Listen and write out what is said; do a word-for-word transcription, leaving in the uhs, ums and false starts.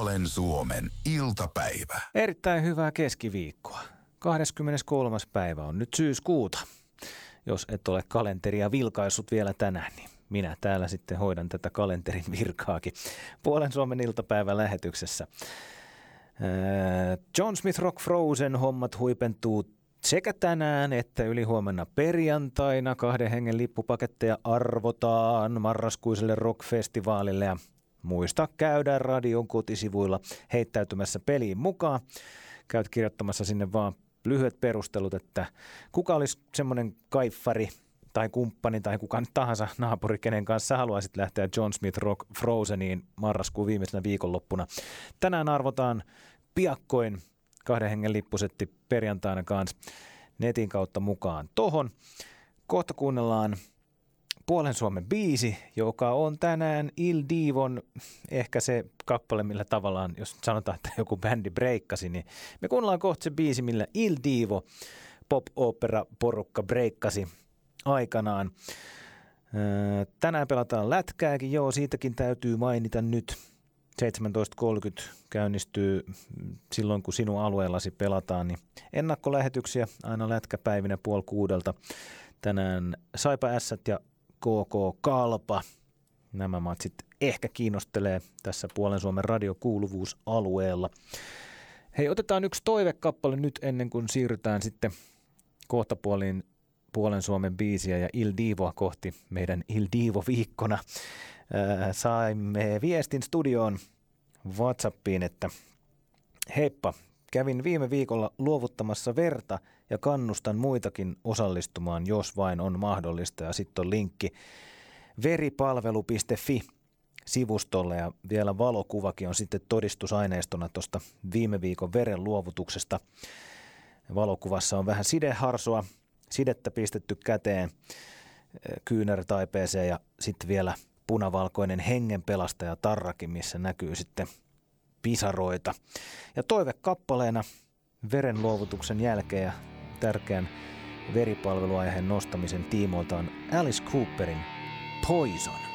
Puolen Suomen iltapäivä. Erittäin hyvää keskiviikkoa. kahdeskymmeneskolmas päivä on nyt syyskuuta. Jos et ole kalenteria vilkaissut vielä tänään, niin minä täällä sitten hoidan tätä kalenterin virkaakin Puolen Suomen iltapäivän lähetyksessä. John Smith Rock Frozen hommat huipentuu sekä tänään että ylihuomenna perjantaina. Kahden hengen lippupaketteja arvotaan marraskuiselle rockfestivaalille ja muista käydään radion kotisivuilla heittäytymässä peliin mukaan. Käyt kirjoittamassa sinne vaan lyhyet perustelut, että kuka olisi semmoinen kaiffari tai kumppani tai kuka nyt tahansa naapuri, kenen kanssa haluaisit lähteä John Smith Rock Frozeniin marraskuun viimeisenä viikonloppuna. Tänään arvotaan piakkoin kahden hengen lippusetti perjantaina kanssa netin kautta mukaan tohon. Kohta kuunnellaan Puolen Suomen biisi, joka on tänään Il Divon ehkä se kappale, millä tavallaan, jos sanotaan, että joku bändi breikkasi, niin me kuunnellaan kohta se biisi, millä Il Divo pop-opera-porukka breikkasi aikanaan. Tänään pelataan lätkääkin, joo, siitäkin täytyy mainita nyt. seitsemäntoista kolmekymmentä käynnistyy silloin, kun sinun alueellasi pelataan, niin ennakkolähetyksiä aina lätkäpäivinä puoli kuudelta. Tänään Saipa Ässät ja K K Kalpa. Nämä matsit ehkä kiinnostelee tässä Puolen Suomen radiokuuluvuusalueella. Hei, otetaan yksi toivekappale nyt ennen kuin siirrytään sitten kohtapuoliin Puolen Suomen biisiä ja Il Divoa kohti meidän Il Divo-viikkona. Äh, saimme viestin studioon WhatsAppiin, että heippa, kävin viime viikolla luovuttamassa verta ja kannustan muitakin osallistumaan, jos vain on mahdollista. Ja sitten on linkki veripalvelu piste fi sivustolle ja vielä valokuvakin on sitten todistusaineistona tuosta viime viikon veren luovutuksesta. Valokuvassa on vähän sideharsoa, sidettä pistetty käteen, kyynärtaipeeseen ja sitten vielä punavalkoinen hengenpelastaja tarrakin, missä näkyy sitten pisaroita. Ja toivekappaleena verenluovutuksen jälkeen ja tärkeän veripalveluaiheen nostamisen tiimoilta on Alice Cooperin Poison.